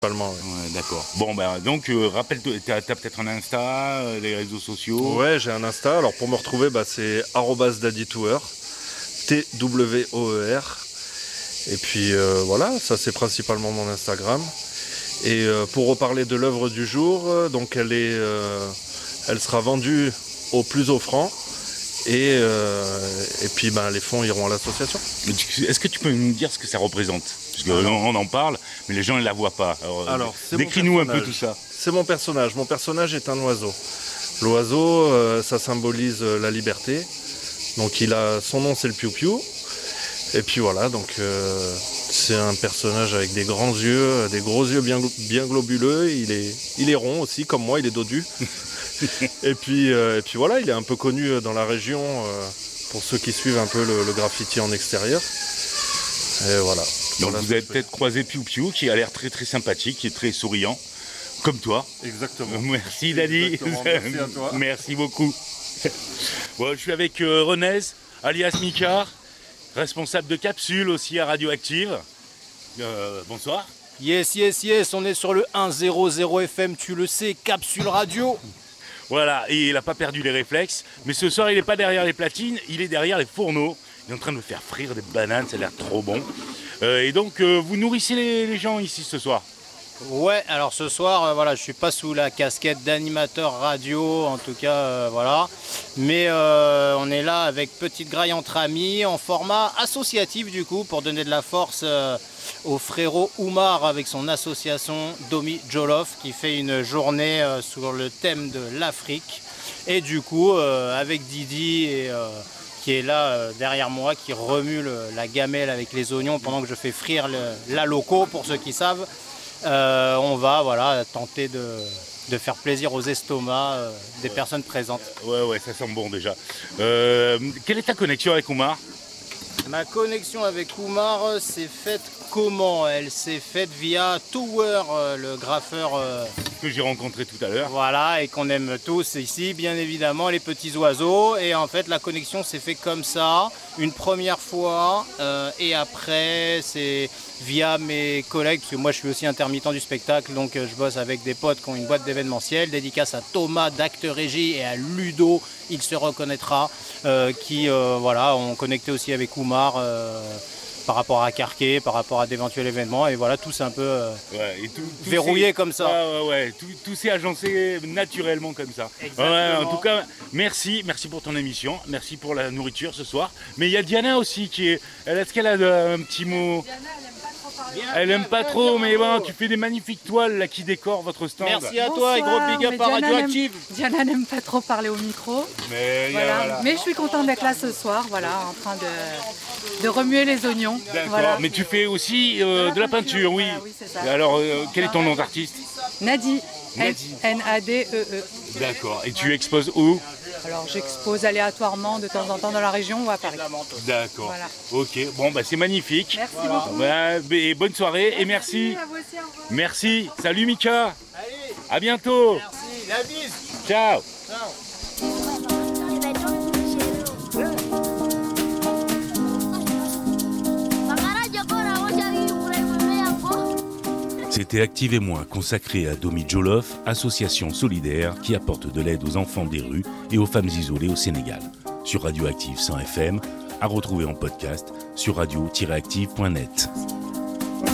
principalement. Ouais. Ouais, d'accord. Bon, donc, rappelle-toi, t'as peut-être un Insta, les réseaux sociaux. Ouais, j'ai un Insta. Alors pour me retrouver, c'est @daddytour, TWOER. Et puis voilà, ça c'est principalement mon Instagram. Et pour reparler de l'œuvre du jour, donc elle sera vendue au plus offrant. Et puis les fonds iront à l'association. Est-ce que tu peux nous dire ce que ça représente ? Parce qu'on en parle, mais les gens ne la voient pas. Alors décris-nous un peu tout ça. C'est mon personnage. Mon personnage est un oiseau. L'oiseau, ça symbolise la liberté. Donc son nom c'est le piou-piou. Et puis voilà, donc c'est un personnage avec des grands yeux, des gros yeux bien globuleux. Il est rond aussi, comme moi, il est dodu. et puis voilà, il est un peu connu dans la région pour ceux qui suivent un peu le graffiti en extérieur. Et voilà. Donc vous avez peut-être croisé Piou Piou qui a l'air très très sympathique, qui est très souriant, comme toi. Exactement. Merci Daddy. Merci à toi. Merci beaucoup. Bon, je suis avec Renez, alias Mika, responsable de Capsule aussi à Radioactive. Bonsoir. Yes, on est sur le 100 FM, tu le sais, Capsule Radio. Voilà, et il n'a pas perdu les réflexes, mais ce soir il n'est pas derrière les platines, il est derrière les fourneaux. Il est en train de me faire frire des bananes, ça a l'air trop bon. Et donc vous nourrissez les gens ici ce soir. Ouais, alors ce soir, je suis pas sous la casquette d'animateur radio, en tout cas, voilà. Mais on est là avec Petite Graille entre amis, en format associatif du coup, pour donner de la force au frérot Oumar avec son association Domi Jolof, qui fait une journée sur le thème de l'Afrique. Et du coup, avec Didi qui est là derrière moi, qui remue la gamelle avec les oignons pendant que je fais frire la loco, pour ceux qui savent. On va tenter de faire plaisir aux estomacs des personnes présentes. Ouais, ça sent bon déjà. Quelle est ta connexion avec Oumar ? Ma connexion avec Oumar s'est faite comment ? Elle s'est faite via Tower, le graffeur que j'ai rencontré tout à l'heure. Voilà, et qu'on aime tous ici, bien évidemment, les petits oiseaux. Et en fait, la connexion s'est faite comme ça, une première fois. Et après, c'est via mes collègues, parce que moi je suis aussi intermittent du spectacle, donc je bosse avec des potes qui ont une boîte d'événementiel. Dédicace à Thomas d'Acte Régie et à Ludo, il se reconnaîtra, qui ont connecté aussi avec Oumar par rapport à Carquet, par rapport à d'éventuels événements. Et voilà, tout c'est un peu tout verrouillé comme ça. Tout s'est agencé naturellement comme ça. En tout cas, merci pour ton émission, merci pour la nourriture ce soir. Mais il y a Diana aussi est-ce qu'elle a un petit mot ? Elle aime pas trop, mais bon, tu fais des magnifiques toiles là qui décorent votre stand. Merci à toi et gros big up à Radioactive. Diana n'aime pas trop parler au micro. Mais je suis contente d'être là ce soir, en train de remuer les oignons. D'accord, voilà. Mais tu fais aussi de la peinture, oui. Oui, c'est ça. Alors, quel est ton nom d'artiste ? Nadi. Nadee. D'accord, et tu exposes où ? Alors j'expose aléatoirement de temps en temps dans la région ou à Paris. D'accord, voilà. Ok, c'est magnifique. Merci beaucoup. Et bonne soirée et merci. À vous aussi, au revoir. Merci, salut Mika. Allez, à bientôt. merci, la bise. Ciao. C'était Active et Moins, consacré à Domi Jolof, association solidaire qui apporte de l'aide aux enfants des rues et aux femmes isolées au Sénégal. Sur Radioactive 100 FM, à retrouver en podcast sur radio-active.net.